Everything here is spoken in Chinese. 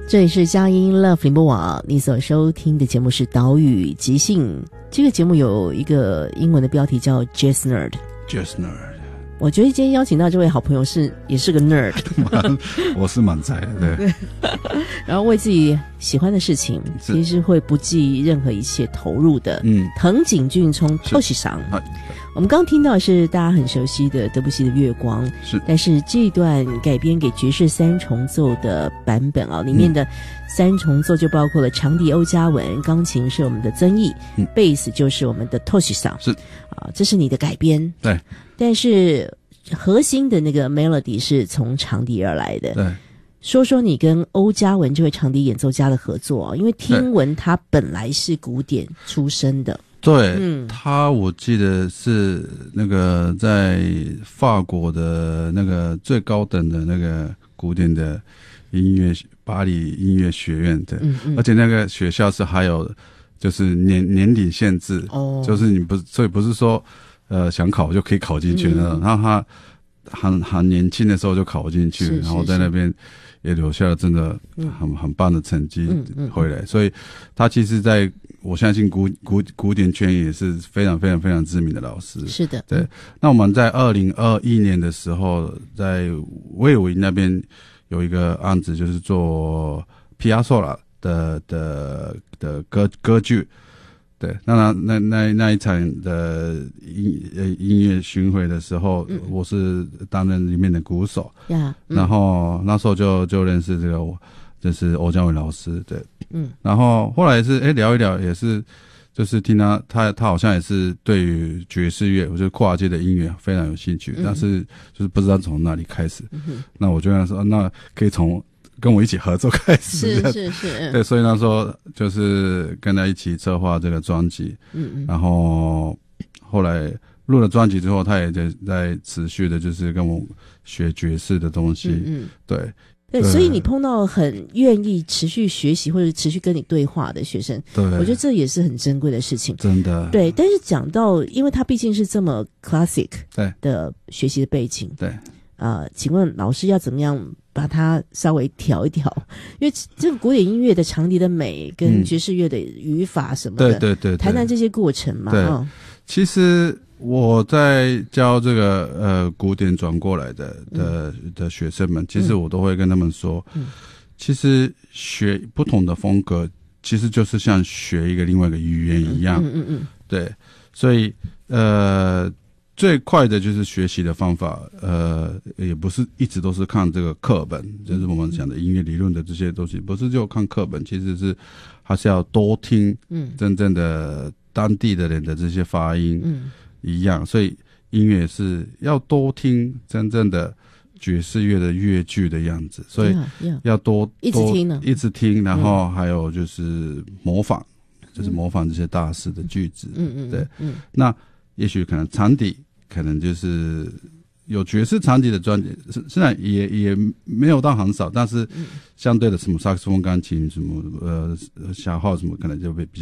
这里是佳音 Love 联播网，你所收听的节目是岛屿即兴。这个节目有一个英文的标题叫 Jazz Nerd。Jazz Nerd， 我觉得今天邀请到这位好朋友也是个 nerd， 我是蛮宅的，对。 然后为自己喜欢的事情，其实会不计任何一切投入的。藤井俊聪 Toshi 桑。我们刚听到的是大家很熟悉的德布西的《月光》，是，但是这段改编给爵士三重奏的版本里面的三重奏就包括了长笛欧嘉文，钢琴是我们的曾毅，贝斯就是我们的 Toshi 桑，是这是你的改编，对，但是核心的那个 melody 是从长笛而来的，对。说说你跟欧嘉文这位长笛演奏家的合作，因为听闻他本来是古典出身的。 对，他我记得是那个在法国的那个最高等的那个古典的音乐巴黎音乐学院的，而且那个学校是还有就是年龄限制，就是你所以不是说想考就可以考进去的，然后他很年轻的时候就考进去，然后在那边也留下了真的很棒的成绩回来，所以他其实在我相信古典圈也是非常非常非常知名的老师。是的，对。那我们在2021年的时候，在魏武营那边有一个案子，就是做皮亚索拉的歌剧。对，那一场的音乐巡回的时候，我是担任里面的鼓手，然后那时候就认识这个就是欧嘉文老师，对，然后后来是聊一聊，也是就是听他好像也是对于爵士乐，我觉得跨界的音乐非常有兴趣，但是就是不知道从哪里开始，那我就跟他说，那可以从跟我一起合作开始，是，对，所以那时候就是跟他一起策划这个专辑，然后后来录了专辑之后，他也在持续的就是跟我学爵士的东西，对， 所以你碰到很愿意持续学习或者持续跟你对话的学生，对，我觉得这也是很珍贵的事情，真的，对。但是讲到，因为他毕竟是这么 classic 的学习的背景，对，请问老师要怎么样把它稍微调一调？因为这个古典音乐的长笛的美跟爵士乐的语法什么的，对，谈谈这些过程嘛。对， 其实我在教这个古典转过来的学生们，其实我都会跟他们说，其实学不同的风格，其实就是像学另外一个语言一样，对，所以最快的就是学习的方法，也不是一直都是看这个课本，就是我们讲的音乐理论的这些东西，不是就看课本，其实是还是要多听，真正的当地的人的这些发音，一样，所以音乐是要多听真正的爵士乐的乐句的样子，所以要一直听，然后还有就是模仿，就是模仿这些大师的句子，对，那也许可能长笛，可能就是有爵士长笛的专辑，虽然也没有到很少，但是相对的什么萨克斯风、钢琴什么小号什么，可能就会比